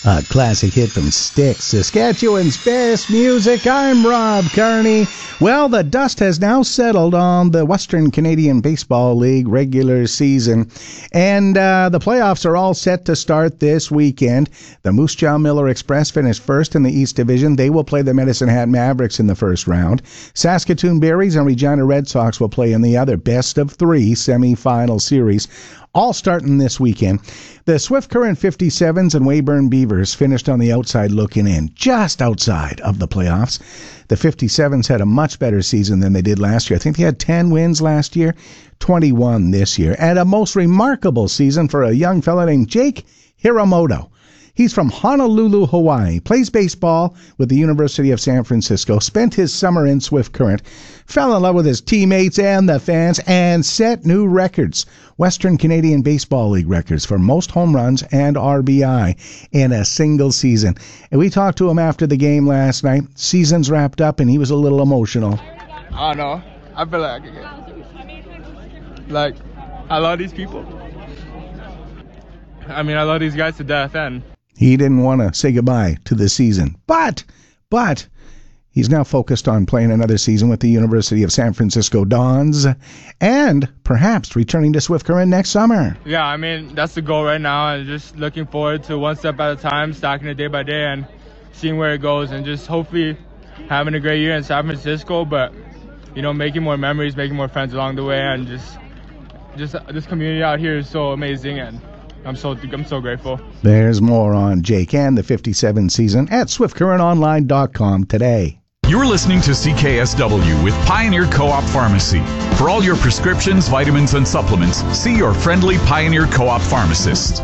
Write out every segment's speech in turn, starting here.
A classic hit from Styx, Saskatchewan's best music. I'm Rob Carney. Well, the dust has now settled on the Western Canadian Baseball League regular season, and the playoffs are all set to start this weekend. The Moose Jaw Miller Express finished first in the East Division. They will play the Medicine Hat Mavericks in the first round. Saskatoon Berries and Regina Red Sox will play in the other best-of-3 semifinal series, all starting this weekend. The Swift Current 57s and Weyburn Beavers finished on the outside looking in, just outside of the playoffs. The 57s had a much better season than they did last year. I think they had 10 wins last year, 21 this year. And a most remarkable season for a young fella named Jake Hiramoto. He's from Honolulu, Hawaii, plays baseball with the University of San Francisco, spent his summer in Swift Current, fell in love with his teammates and the fans, and set new records, Western Canadian Baseball League records for most home runs and RBI in a single season. And we talked to him after the game last night. Season's wrapped up, and he was a little emotional. I don't know. I feel like I love these people. I mean, I love these guys to death, and he didn't want to say goodbye to the season, but he's now focused on playing another season with the University of San Francisco Dons and perhaps returning to Swift Current next summer. Yeah, I mean, that's the goal right now, and just looking forward to one step at a time, stacking it day by day and seeing where it goes, and just hopefully having a great year in San Francisco, but, you know, making more memories, making more friends along the way, and just this community out here is so amazing, and I'm so grateful. There's more on Jake and the 57 season at SwiftCurrentOnline.com today. You're listening to CKSW with Pioneer Co-op Pharmacy. For all your prescriptions, vitamins, and supplements, see your friendly Pioneer Co-op pharmacist.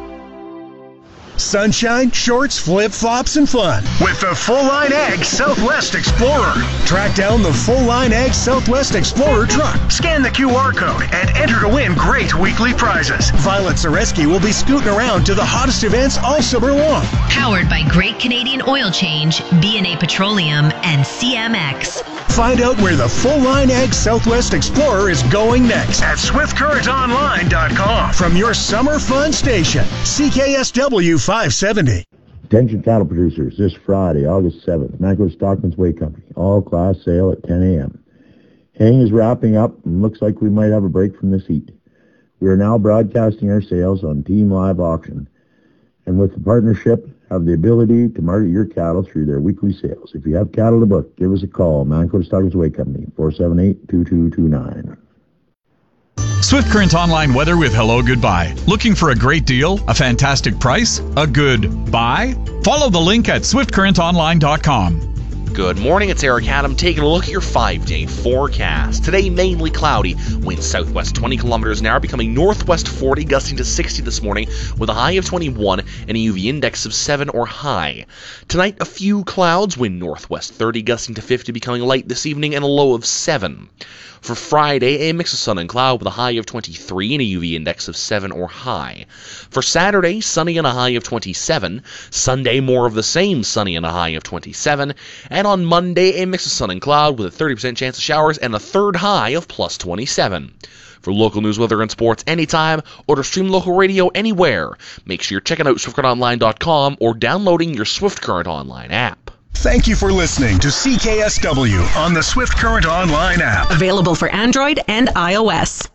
Sunshine, shorts, flip-flops, and fun with the Full Line Ag Southwest Explorer. Track down the Full Line Ag Southwest Explorer truck. Scan the QR code and enter to win great weekly prizes. Violet Zareski will be scooting around to the hottest events all summer long. Powered by Great Canadian Oil Change, B&A Petroleum, and CMX. Find out where the Full Line Ag Southwest Explorer is going next at SwiftCurrentOnline.com. From your summer fun station, CKSW 570. Attention cattle producers, this Friday, August 7th, Macro Stockman's Way Company, all-class sale at 10 a.m. Haying is wrapping up and looks like we might have a break from this heat. We are now broadcasting our sales on Team Live Auction, and with the partnership, have the ability to market your cattle through their weekly sales. If you have cattle to book, give us a call, Mancoda Stockman's Way Company, 478-2229. Swift Current Online weather with Hello Goodbye. Looking for a great deal, a fantastic price, a good buy? Follow the link at SwiftCurrentOnline.com. Good morning, it's Eric Adam taking a look at your 5-day forecast. Today, mainly cloudy. Winds southwest 20 kilometers an hour, becoming northwest 40, gusting to 60 this morning with a high of 21 and a UV index of 7 or high. Tonight, a few clouds, wind northwest 30, gusting to 50, becoming light this evening and a low of 7. For Friday, a mix of sun and cloud with a high of 23 and a UV index of 7 or high. For Saturday, sunny and a high of 27. Sunday, more of the same, sunny and a high of 27. And on Monday, a mix of sun and cloud with a 30% chance of showers and a third high of plus 27. For local news, weather, and sports anytime, or to stream local radio anywhere, make sure you're checking out SwiftCurrentOnline.com or downloading your Swift Current Online app. Thank you for listening to CKSW on the Swift Current Online app. Available for Android and iOS.